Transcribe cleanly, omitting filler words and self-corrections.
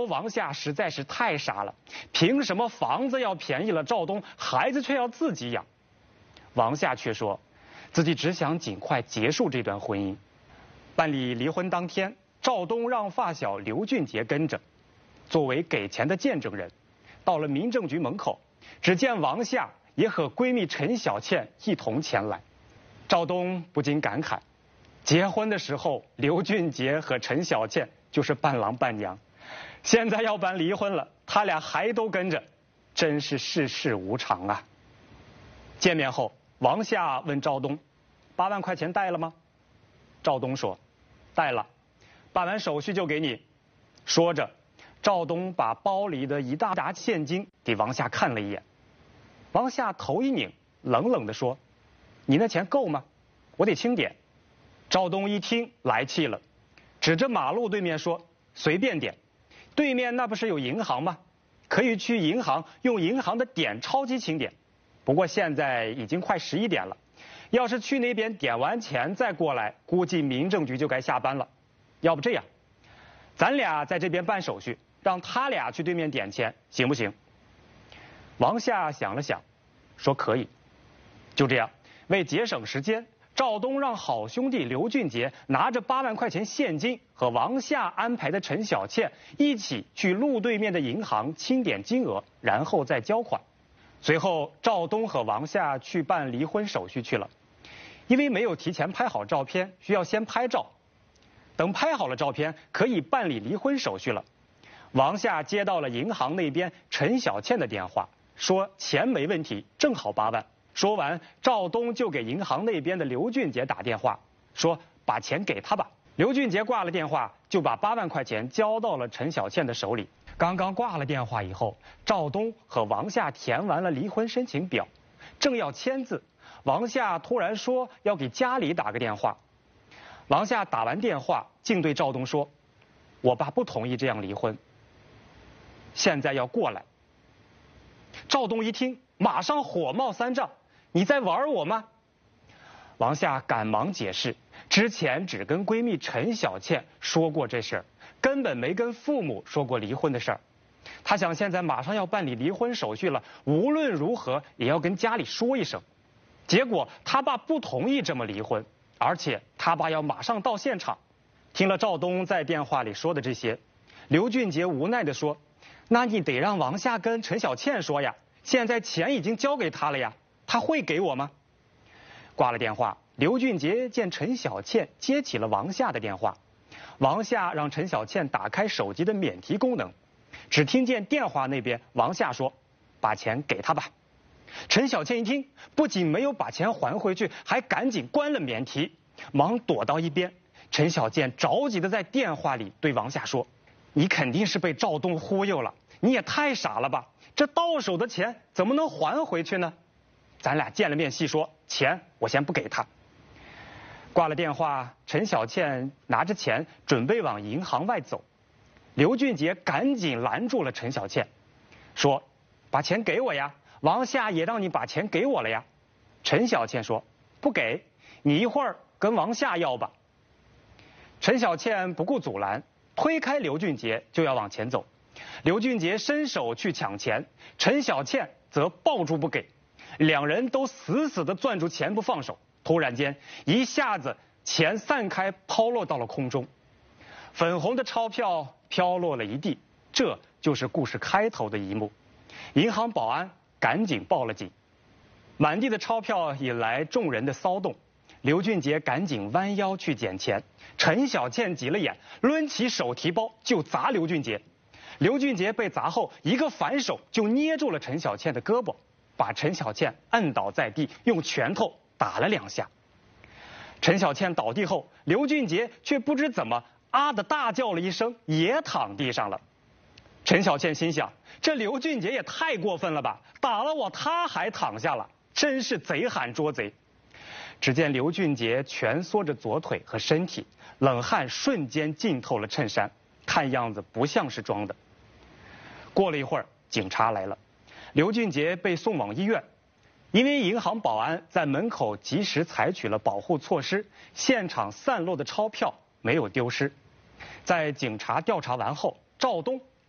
王夏实在是太傻了，凭什么房子要便宜了赵东，孩子却要自己养？王夏却说，自己只想尽快结束这段婚姻。办理离婚当天，赵东让发小刘俊杰跟着，作为给钱的见证人。到了民政局门口，只见王夏也和闺蜜陈小倩一同前来。赵东不禁感慨，结婚的时候刘俊杰和陈小倩就是伴郎伴娘，现在要办离婚了，他俩还都跟着，真是世事无常啊。见面后，王夏问赵东：“8万块钱带了吗？”赵东说：“带了，办完手续就给你。”说着，赵东把包里的一大沓现金给王夏看了一眼。王夏头一拧，冷冷地说：“你那钱够吗？我得清点。”赵东一听来气了，指着马路对面说：“随便点，对面那不是有银行吗？可以去银行用银行的点钞机清点。不过现在已经快11点了，要是去那边点完钱再过来，估计民政局就该下班了。要不这样，咱俩在这边办手续，让他俩去对面点钱，行不行？”王夏想了想，说可以。就这样，为节省时间，赵东让好兄弟刘俊杰拿着8万块钱现金和王夏安排的陈小倩一起去路对面的银行清点金额，然后再交款。随后，赵东和王夏去办离婚手续去了。因为没有提前拍好照片，需要先拍照。等拍好了照片，可以办理离婚手续了。王夏接到了银行那边陈小倩的电话，说钱没问题，正好8万。说完，赵东就给银行那边的刘俊杰打电话，说把钱给他吧。刘俊杰挂了电话，就把8万块钱交到了陈小倩的手里。刚刚挂了电话以后，赵东和王夏填完了离婚申请表，正要签字，王夏突然说要给家里打个电话。王夏打完电话，竟对赵东说：“我爸不同意这样离婚，现在要过来。”赵东一听，马上火冒三丈：“你在玩我吗？”王夏赶忙解释，之前只跟闺蜜陈小倩说过这事儿，根本没跟父母说过离婚的事儿。她想现在马上要办理离婚手续了，无论如何也要跟家里说一声。结果他爸不同意这么离婚，而且他爸要马上到现场。听了赵东在电话里说的这些，刘俊杰无奈地说：“那你得让王夏跟陈小倩说呀，现在钱已经交给他了呀，他会给我吗？”挂了电话，刘俊杰见陈小倩接起了王夏的电话。王夏让陈小倩打开手机的免提功能，只听见电话那边王夏说：“把钱给他吧。”陈小倩一听，不仅没有把钱还回去，还赶紧关了免提，忙躲到一边。陈小倩着急的在电话里对王夏说：“你肯定是被赵东忽悠了，你也太傻了吧，这到手的钱怎么能还回去呢？咱俩见了面细说，钱我先不给他。”挂了电话，陈小倩拿着钱准备往银行外走，刘俊杰赶紧拦住了陈小倩，说：“把钱给我呀，王夏也让你把钱给我了呀。”陈小倩说：“不给，你一会儿跟王夏要吧。”陈小倩不顾阻拦，推开刘俊杰就要往前走。刘俊杰伸手去抢钱，陈小倩则抱住不给，两人都死死地攥住钱不放手。突然间，一下子钱散开，抛落到了空中，粉红的钞票飘落了一地。这就是故事开头的一幕。银行保安赶紧报了警，满地的钞票引来众人的骚动。刘俊杰赶紧弯腰去捡钱，陈小倩急了眼，抡起手提包就砸刘俊杰。刘俊杰被砸后，一个反手就捏住了陈小倩的胳膊，把陈小倩摁倒在地，用拳头打了2下。陈小倩倒地后，刘俊杰却不知怎么啊的大叫了一声，也躺地上了。陈小倩心想，这刘俊杰也太过分了吧，打了我他还躺下了，真是贼喊捉贼。只见刘俊杰蜷缩着左腿和身体，冷汗瞬间浸透了衬衫，看样子不像是装的。过了一会儿，警察来了，刘俊杰被送往医院。因为银行保安在门口及时采取了保护措施，现场散落的钞票没有丢失。在警察调查完后，赵东